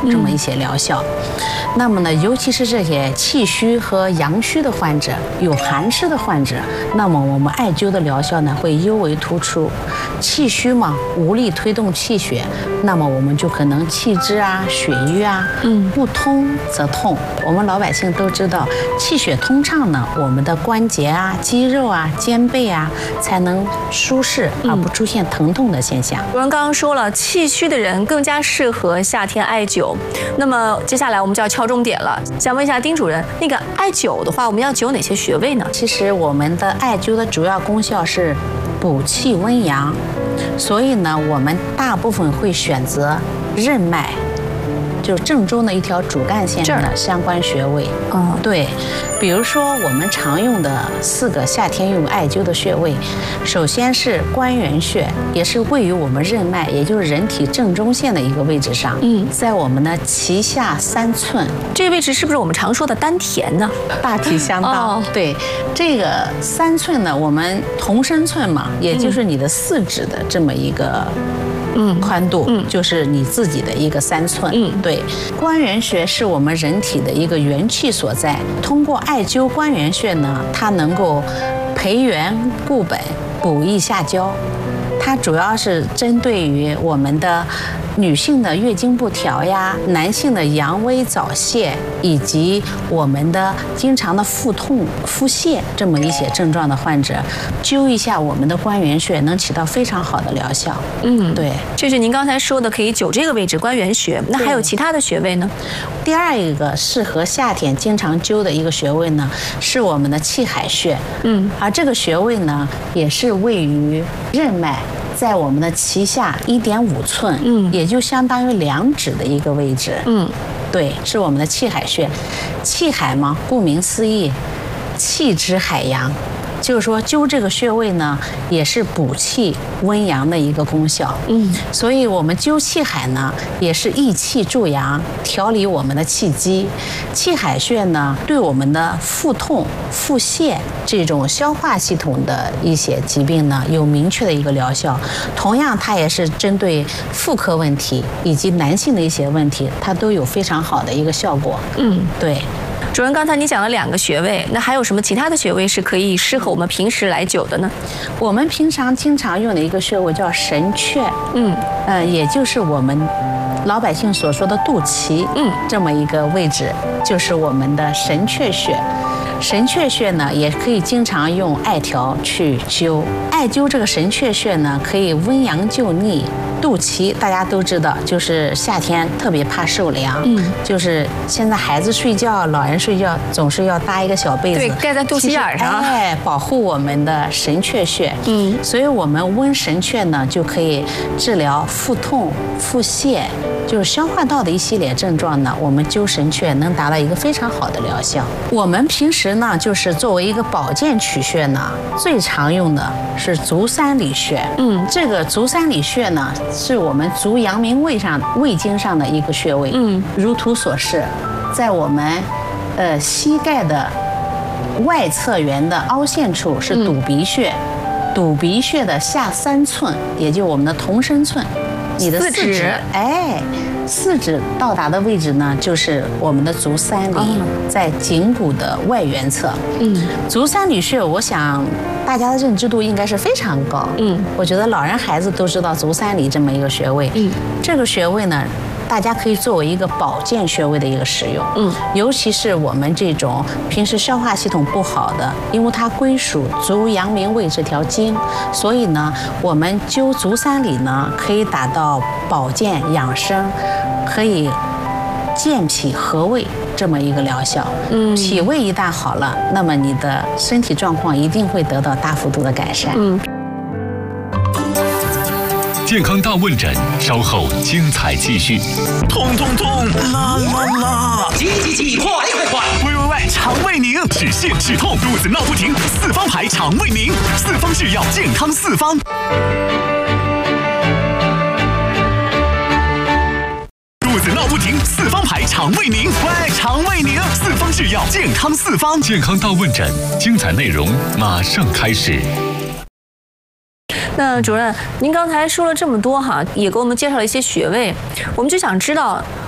这么一些疗效。那么呢，尤其是这些气虚和阳虚的患者，有寒湿的患者，那么我们艾灸的疗效呢会尤为突出。气虚嘛，无力推动气血，那么我们就可能气滞啊、血瘀啊，不通则痛。我们老百姓都知道，气血通畅呢，我们的关节啊、肌肉啊、肩背啊才能舒适，而不出现疼痛的现象。 主任刚刚说了，气虚的人更加适合夏天艾灸。那么接下来我们就要敲重点了，想问一下丁主任，那个艾灸的话，我们要灸哪些穴位呢？ 其实我们的艾灸的主要功效是补气温阳，所以呢，我们大部分会选择任脉，就是正中的一条主干线的相关穴位。对，比如说我们常用的4个夏天用艾灸的穴位，首先是关元穴，也是位于我们任脉，也就是人体正中线的一个位置上。在我们的脐下3寸， 这个位置是不是我们常说的丹田呢？ 大体相当。对，这个3寸呢，我们同身寸嘛，也就是你的4指的这么一个。宽度就是你自己的一个3寸。对，关元穴是我们人体的一个元气所在。通过艾灸关元穴呢，它能够培元固本、补益下焦。它主要是针对于我们的女性的月经不调呀，男性的阳痿早泄，以及我们的经常的腹痛、腹泻这么一些症状的患者，灸一下我们的关元穴，能起到非常好的疗效。对， 这是您刚才说的可以灸这个位置关元穴，那还有其他的穴位呢？ 第二一个适合夏天经常灸的一个穴位呢，是我们的气海穴。而这个穴位呢，也是位于任脉。在我们的脐下1.5寸，也就相当于2指的一个位置。对，是我们的气海穴。气海嘛，顾名思义，气之海洋。就是说灸这个穴位呢，也是补气温阳的一个功效。所以我们灸气海呢，也是益气助阳，调理我们的气机。气海穴呢，对我们的腹痛、腹泻这种消化系统的一些疾病呢，有明确的一个疗效。同样，它也是针对妇科问题以及男性的一些问题，它都有非常好的一个效果。对。 主任，刚才你讲了2个穴位，那还有什么其他的穴位是可以适合我们平时来灸的呢？ 我们平常经常用的一个穴位叫神阙，也就是我们老百姓所说的肚脐，这么一个位置，就是我们的神阙穴。神阙穴呢，也可以经常用艾条去灸。艾灸这个神阙穴呢，可以温阳救逆。肚脐大家都知道，就是夏天特别怕受凉，就是现在孩子睡觉、老人睡觉总是要搭一个小被子， 对，盖在肚脐眼上， 保护我们的神阙穴。所以我们温神阙呢，就可以治疗腹痛、腹泻，就是消化道的一系列症状呢，我们灸神阙能达到一个非常好的疗效。我们平时呢，就是作为一个保健取穴呢，最常用的是足三里穴。这个足三里穴呢，是我们足阳明胃经上的一个穴位。如图所示，在我们膝盖的外侧缘的凹陷处是肚鼻穴，肚鼻穴的下3寸，也就我们的同身寸，你的4指，4指到达的位置呢，就是我们的足三里，在颈骨的外缘侧。足三里穴，我想大家的认知度应该是非常高。我觉得老人孩子都知道足三里这么一个穴位。这个穴位呢，大家可以作为一个保健穴位的一个使用。尤其是我们这种平时消化系统不好的，因为它归属足阳明胃这条经，所以呢，我们灸足三里呢，可以达到保健养生，可以健脾和胃这么一个疗效。脾胃一旦好了，那么你的身体状况一定会得到大幅度的改善。 健康大问诊，稍后精彩继续。 痛痛痛，啦啦啦！ 挤，快！ 喂，肠胃宁，止泻止痛，肚子闹不停，4方牌肠胃宁，4方制药，健康4方。肚子闹不停，4方牌肠胃宁，喂，肠胃宁，4方制药，健康4方。 健康大问诊，精彩内容马上开始。 那主任，您刚才说了这么多哈，也给我们介绍了一些穴位，我们就想知道